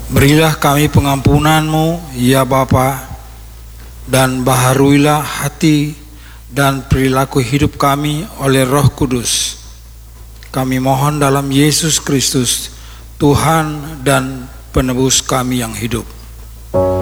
Berilah kami pengampunan-Mu, ya Bapa, dan baharuilah hati dan perilaku hidup kami oleh Roh Kudus. Kami mohon dalam Yesus Kristus, Tuhan dan penebus kami yang hidup.